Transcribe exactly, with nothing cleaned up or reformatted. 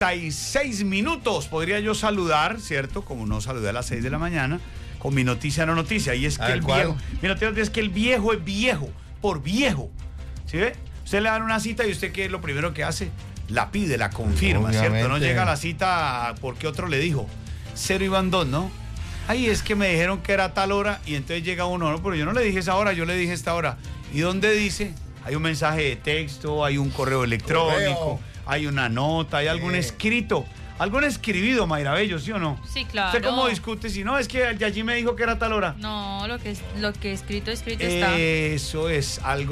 seis minutos. Podría yo saludar, ¿cierto? Como no saludé a las seis de la mañana, con mi noticia no noticia. Y es que el viejo, mi noticia es que el viejo es viejo, por viejo. ¿Sí ve? Usted le dan una cita y usted, ¿qué es lo primero que hace? La pide, la confirma, obviamente, ¿cierto? No llega a la cita porque otro le dijo. Cero iban dos, ¿no? Ay, es que me dijeron que era tal hora y entonces llega uno, no, pero yo no le dije esa hora, yo le dije esta hora. ¿Y dónde dice? Hay un mensaje de texto, hay un correo electrónico, correo. Hay una nota, hay algún sí. escrito, algún escribido, Mayra Bello, ¿sí o no? Sí, claro. ¿Usted cómo discute? Si no, es que allí me dijo que era tal hora. No, lo que, lo que escrito, escrito está. Eso es algo